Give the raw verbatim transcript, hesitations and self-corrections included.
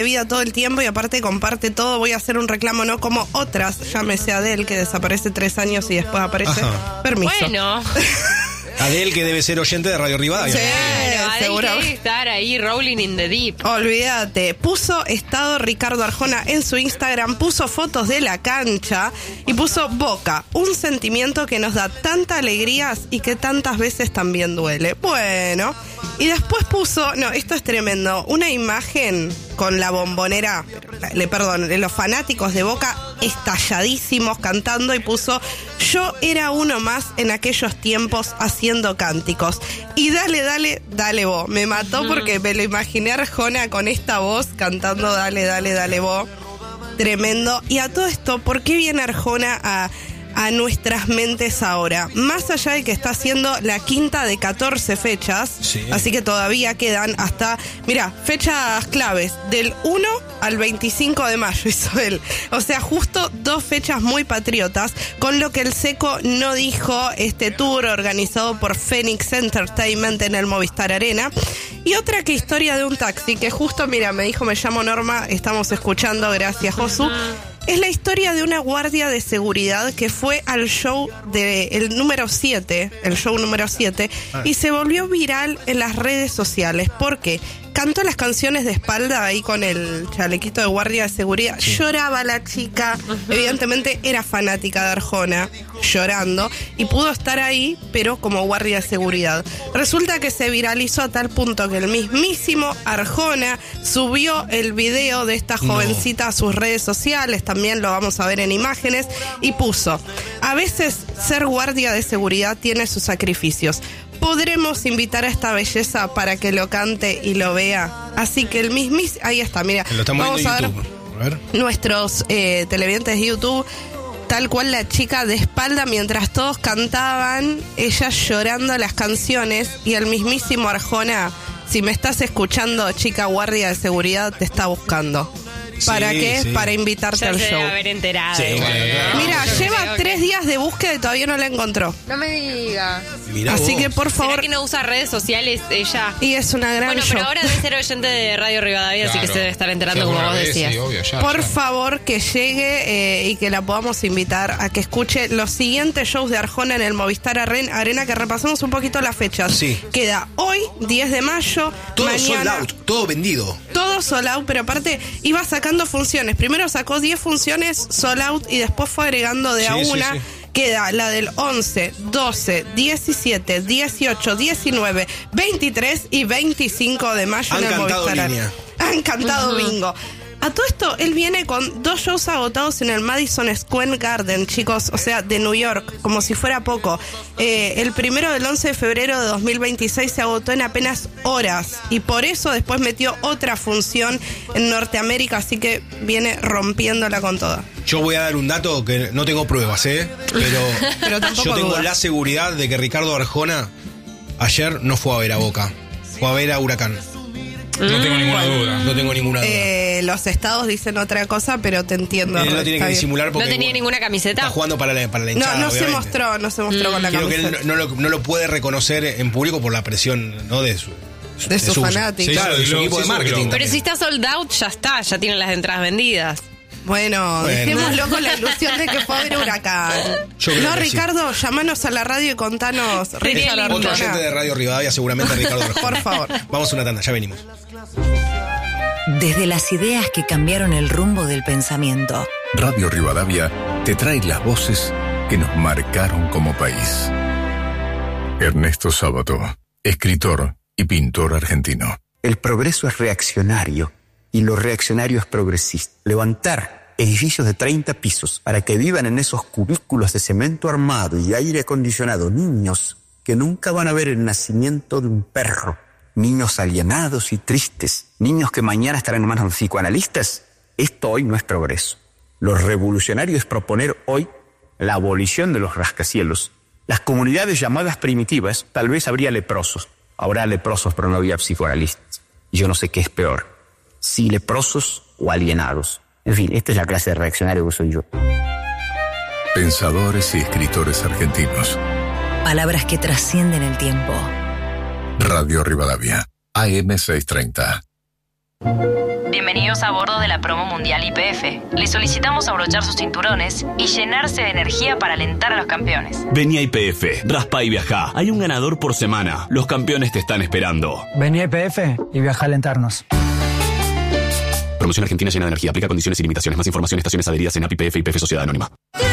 vida todo el tiempo y aparte comparte todo. Voy a hacer un reclamo, no como otras, llámese Adele, que desaparece tres años y después aparece. Ajá. Permiso. Bueno. Adele, que debe ser oyente de Radio Rivadavia. Sí, Claro, seguro. Adele quiere estar ahí rolling in the deep. Olvídate, puso estado Ricardo Arjona en su Instagram, puso fotos de la cancha y puso Boca, un sentimiento que nos da tanta alegría y que tantas veces también duele. Bueno, y después puso, no, esto es tremendo, una imagen con la Bombonera, le perdón, los fanáticos de Boca estalladísimos cantando y puso yo era uno más en aquellos tiempos haciendo cánticos. Y dale, dale, dale vos. Me mató porque me lo imaginé a Arjona con esta voz cantando dale, dale, dale vos. Tremendo. Y a todo esto, ¿por qué viene Arjona a, a nuestras mentes ahora? Más allá de que está haciendo la quinta de catorce fechas, Sí. así que todavía quedan hasta, mira, fechas claves, del uno al veinticinco de mayo hizo él. O sea, justo dos fechas muy patriotas, con lo que el Seco no dijo este tour organizado por Phoenix Entertainment en el Movistar Arena. Y otra que historia de un taxi, que justo, mira, me dijo, me llamo Norma, estamos escuchando, gracias Josu. Es la historia de una guardia de seguridad que fue al show de el número siete, el show número siete, Ah. y se volvió viral en las redes sociales. ¿Por qué? Cantó las canciones de espalda ahí con el chalequito de guardia de seguridad. Sí. Lloraba la chica. Evidentemente era fanática de Arjona, llorando, y pudo estar ahí, pero como guardia de seguridad. Resulta que se viralizó a tal punto que el mismísimo Arjona subió el video de esta No. jovencita a sus redes sociales, también lo vamos a ver en imágenes, y puso: a veces ser guardia de seguridad tiene sus sacrificios. Podremos invitar a esta belleza para que lo cante y lo vea. Así que el mismísimo... Ahí está, mira. Lo estamos Vamos viendo a en ver YouTube. A ver. nuestros eh, televidentes de YouTube, tal cual la chica de espalda mientras todos cantaban, ella llorando las canciones, y el mismísimo Arjona, si me estás escuchando, chica guardia de seguridad, te está buscando. ¿Para Sí, qué? sí. Para invitarte Ya al se show. debe haber enterado. Sí, igual, claro. ¿no? Mira, Yo lleva creo tres que- días de búsqueda y todavía no la encontró. No me diga. Mirá Así vos. que por ¿Será favor, que no usa redes sociales ella? y es una gran Bueno, show. pero ahora debe ser oyente de Radio Rivadavia, así que Claro. se debe estar enterando, Sí, como alguna vos vez, decías. sí, obvio, ya, Por ya. favor, que llegue eh, y que la podamos invitar a que escuche los siguientes shows de Arjona en el Movistar Arren- Arena, que repasemos un poquito las fechas. Sí. Queda hoy, diez de mayo, Todo sold mañana... out, todo vendido. Todo sold out, pero aparte iba sacando funciones. Primero sacó diez funciones sold out y después fue agregando de a Sí, sí, una. sí. Queda la del once, doce, diecisiete, dieciocho, diecinueve, veintitrés y veinticinco de mayo Han en el cantado Movistar línea. Arena. Han cantado bingo. A todo esto, él viene con dos shows agotados en el Madison Square Garden, chicos, o sea, de New York, como si fuera poco. Eh, el primero del once de febrero de dos mil veintiséis se agotó en apenas horas, y por eso después metió otra función en Norteamérica, así que viene rompiéndola con toda. Yo voy a dar un dato que no tengo pruebas, ¿eh? Pero, Pero tampoco yo tengo dudas. la seguridad de que Ricardo Arjona ayer no fue a ver a Boca, fue a ver a Huracán. No tengo ninguna duda. No tengo ninguna duda. Eh, los estados dicen otra cosa, pero te entiendo. Él no Red, tiene está que bien. disimular porque ¿No tenía bueno, ninguna camiseta? está jugando para la, para la No, hinchada, no se obviamente. mostró, no se mostró con la Creo que camiseta. él no, no lo, no lo puede reconocer en público por la presión, ¿no? De su, De sus fanáticos. Claro, de su Sí, equipo sí, de sí, marketing. sí, Pero también. si está sold out, ya está, ya tienen las entradas vendidas. Bueno, Bueno. dejémoslo con la ilusión de que fue a ver Huracán. Yo creo No, que sí. Ricardo, llamanos a la radio y contanos, Richard lindo. Otro Arjona. oyente de Radio Rivadavia, seguramente Ricardo Arjona. Por favor. Vamos a una tanda, ya venimos. Desde las ideas que cambiaron el rumbo del pensamiento. Radio Rivadavia te trae las voces que nos marcaron como país. Ernesto Sábato, escritor y pintor argentino. El progreso es reaccionario y lo reaccionario es progresista. Levantar edificios de treinta pisos para que vivan en esos cubículos de cemento armado y aire acondicionado niños que nunca van a ver el nacimiento de un perro. Niños alienados y tristes. Niños que mañana estarán en manos de psicoanalistas. Esto hoy no es progreso. Lo revolucionario es proponer hoy la abolición de los rascacielos. Las comunidades llamadas primitivas, tal vez habría leprosos. Habrá leprosos, pero no había psicoanalistas. Y yo no sé qué es peor, si leprosos o alienados. En fin, esta es la clase de reaccionario que soy yo. Pensadores y escritores argentinos. Palabras que trascienden el tiempo. Radio Rivadavia, A M seiscientos treinta. Bienvenidos a bordo de la promo mundial Y P F. Les solicitamos abrochar sus cinturones y llenarse de energía para alentar a los campeones. Vení a Y P F, raspa y viajá. Hay un ganador por semana. Los campeones te están esperando. Vení a Y P F y viajá a alentarnos. Promoción argentina llena de energía. Aplica condiciones y limitaciones. Más información, estaciones adheridas en A P I P F y P F Sociedad Anónima.